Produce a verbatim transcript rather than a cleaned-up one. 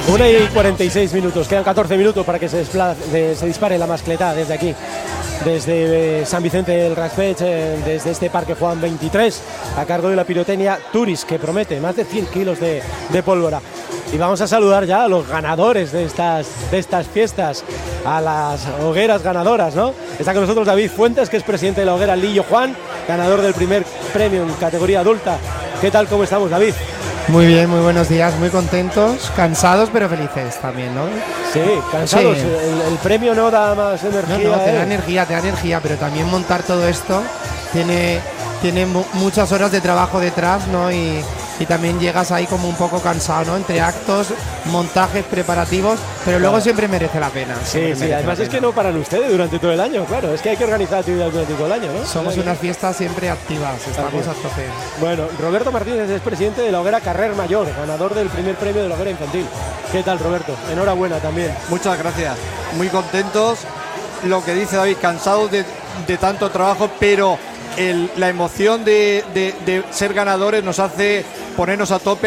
una y cuarenta y seis minutos, quedan catorce minutos para que se, desplace, se dispare la mascletá desde aquí, desde San Vicente del Raspeig, desde este Parque Juan veintitrés, a cargo de la pirotecnia Turis, que promete más de cien kilos de, de pólvora. Y vamos a saludar ya a los ganadores de estas, de estas fiestas, a las hogueras ganadoras, ¿no? Está con nosotros David Fuentes, que es presidente de la hoguera Lillo Juan, ganador del primer premio en categoría adulta. ¿Qué tal, cómo estamos, David? Muy bien, muy buenos días, muy contentos, cansados pero felices también, ¿no? Sí, cansados. Sí. El, el premio no da más energía. No, no, te ¿eh? da energía, te da energía, pero también montar todo esto tiene, tiene mu muchas horas de trabajo detrás, ¿no? Y, y también llegas ahí como un poco cansado, ¿no? Entre actos, montajes, preparativos, pero luego claro. siempre merece la pena. Sí, sí, además es que no paran ustedes durante todo el año, claro, es que hay que organizar actividades durante todo el año, ¿no? Somos unas fiestas siempre activas, estamos a tope. Bueno, Roberto Martínez es presidente de la hoguera Carrer Mayor, ganador del primer premio de la hoguera infantil. ¿Qué tal, Roberto? Enhorabuena también. Muchas gracias, muy contentos, lo que dice David, cansados de, de tanto trabajo, pero el, la emoción de, de, de ser ganadores nos hace ponernos a tope.